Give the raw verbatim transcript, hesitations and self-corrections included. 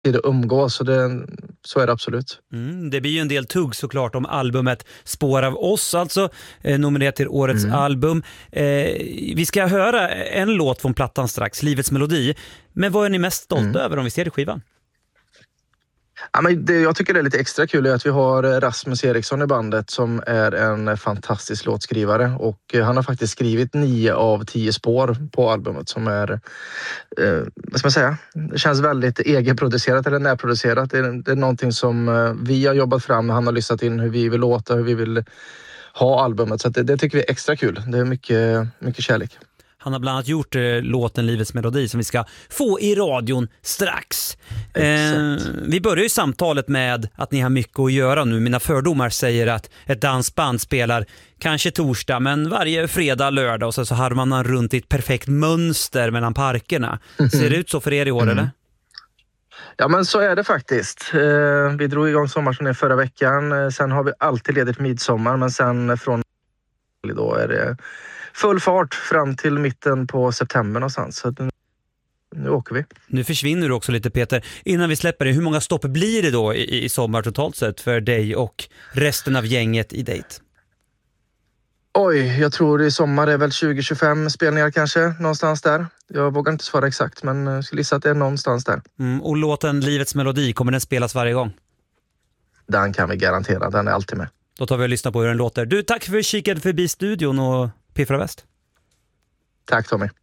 tid att umgås, så, det, så är det absolut. Mm, det blir ju en del tugg såklart om albumet Spår av oss, alltså eh, nominerat till årets mm. album. Eh, vi ska höra en låt från plattan strax, Livets melodi. Men vad är ni mest stolta mm. över om vi ser det skivan? Ja, men det, jag tycker det är lite extra kul är att vi har Rasmus Eriksson i bandet som är en fantastisk låtskrivare, och han har faktiskt skrivit nio av tio spår på albumet som är, eh, vad ska man säga, det känns väldigt egenproducerat eller närproducerat. Det är, det är någonting som vi har jobbat fram, han har lyssnat in hur vi vill låta, hur vi vill ha albumet, så att det, det tycker vi är extra kul. Det är mycket, mycket kärlek. Han har bland annat gjort eh, låten Livets melodi som vi ska få i radion strax. Eh, vi börjar ju samtalet med att ni har mycket att göra nu. Mina fördomar säger att ett dansband spelar kanske torsdag, men varje fredag, lördag, och så, så harvar man runt i ett perfekt mönster mellan parkerna. Mm-hmm. Ser det ut så för er i år, mm. eller? Ja, men så är det faktiskt. Eh, vi drog igång sommarturné förra veckan. Eh, sen har vi alltid ledigt midsommar, men sen från då är det full fart fram till mitten på september någonstans. Så nu åker vi. Nu försvinner du också lite, Peter. Innan vi släpper det, hur många stopp blir det då i, i sommar totalt sett för dig och resten av gänget i Date? Oj, jag tror i sommar är väl tjugo till tjugofem spelningar kanske, någonstans där. Jag vågar inte svara exakt, men jag skulle gissa att det är någonstans där. Mm, och låten Livets melodi, kommer den spelas varje gång? Den kan vi garantera, den är alltid med. Då tar vi och lyssnar på hur den låter. Du, tack för att du kikade förbi studion och Piffra Väst. Tack Tommy.